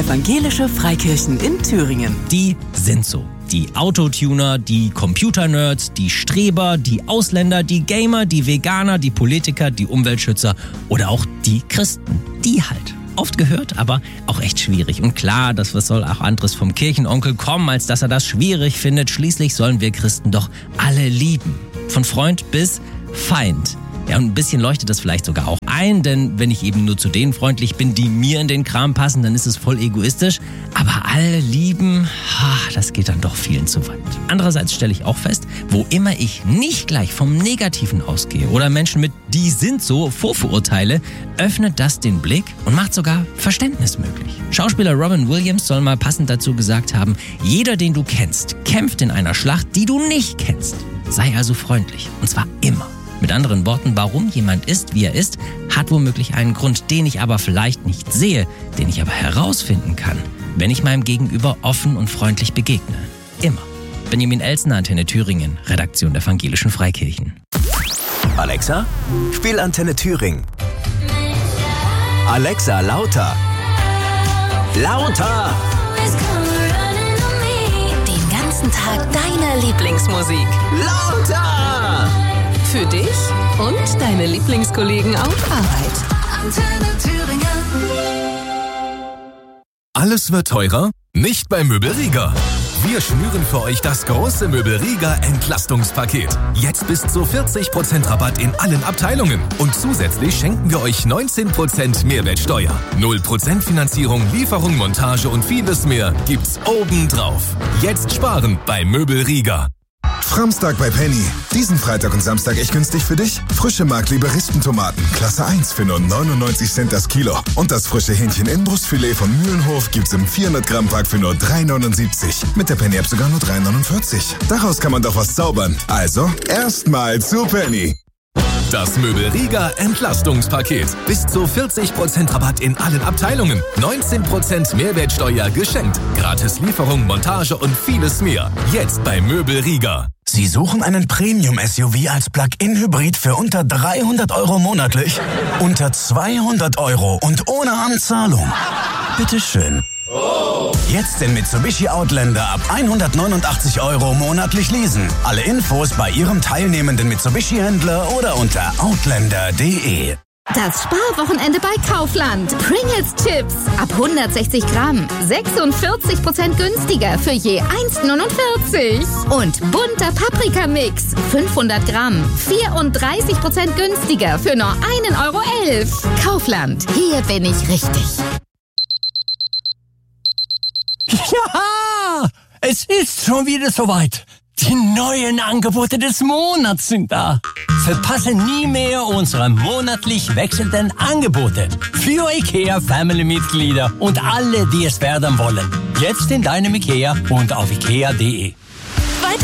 Evangelische Freikirchen in Thüringen. Die sind so. Die Autotuner, die Computernerds, die Streber, die Ausländer, die Gamer, die Veganer, die Politiker, die Umweltschützer oder auch die Christen. Die halt. Oft gehört, aber auch echt schwierig. Und klar, was soll auch anderes vom Kirchenonkel kommen, als dass er das schwierig findet. Schließlich sollen wir Christen doch alle lieben. Von Freund bis Feind. Ja, und ein bisschen leuchtet das vielleicht sogar auch ein, denn wenn ich eben nur zu denen freundlich bin, die mir in den Kram passen, dann ist es voll egoistisch. Aber alle lieben, das geht dann doch vielen zu weit. Andererseits stelle ich auch fest, wo immer ich nicht gleich vom Negativen ausgehe oder Menschen mit die sind so vorverurteile, öffnet das den Blick und macht sogar Verständnis möglich. Schauspieler Robin Williams soll mal passend dazu gesagt haben, jeder, den du kennst, kämpft in einer Schlacht, die du nicht kennst. Sei also freundlich, und zwar immer. Mit anderen Worten, warum jemand ist, wie er ist, hat womöglich einen Grund, den ich aber vielleicht nicht sehe, den ich aber herausfinden kann, wenn ich meinem Gegenüber offen und freundlich begegne. Immer. Benjamin Elsner, Antenne Thüringen, Redaktion der Evangelischen Freikirchen. Alexa, spiel Antenne Thüringen. Alexa, lauter. Lauter! Den ganzen Tag deine Lieblingsmusik. Lauter! Für dich und deine Lieblingskollegen auf Arbeit. Antenne Thüringen. Alles wird teurer? Nicht bei Möbel Rieger. Wir schnüren für euch das große Möbel Rieger Entlastungspaket. Jetzt bis zu 40% Rabatt in allen Abteilungen. Und zusätzlich schenken wir euch 19% Mehrwertsteuer. 0% Finanzierung, Lieferung, Montage und vieles mehr gibt's obendrauf. Jetzt sparen bei Möbel Rieger. Framstag bei Penny. Diesen Freitag und Samstag echt günstig für dich? Frische Markliebe Rispentomaten, Klasse 1 für nur 99 Cent das Kilo. Und das frische Hähnchen Inbrustfilet von Mühlenhof gibt's im 400 Gramm Pack für nur 3,79. Mit der Penny-App sogar nur 3,49. Daraus kann man doch was zaubern. Also, erstmal zu Penny. Das Möbel Rieger Entlastungspaket. Bis zu 40% Rabatt in allen Abteilungen. 19% Mehrwertsteuer geschenkt. Gratis Lieferung, Montage und vieles mehr. Jetzt bei Möbel Rieger. Sie suchen einen Premium-SUV als Plug-in-Hybrid für unter 300 € monatlich? Unter 200 € und ohne Anzahlung? Bitteschön. Jetzt den Mitsubishi Outlander ab 189 € monatlich leasen. Alle Infos bei Ihrem teilnehmenden Mitsubishi-Händler oder unter outlander.de. Das Sparwochenende bei Kaufland. Pringles Chips ab 160 Gramm. 46% günstiger für je 1,49. Und bunter Paprikamix. 500 Gramm. 34% günstiger für nur 1,11 €. Kaufland. Hier bin ich richtig. Ja, es ist schon wieder soweit. Die neuen Angebote des Monats sind da. Verpasse nie mehr unsere monatlich wechselnden Angebote für IKEA-Family-Mitglieder und alle, die es werden wollen. Jetzt in deinem IKEA und auf ikea.de.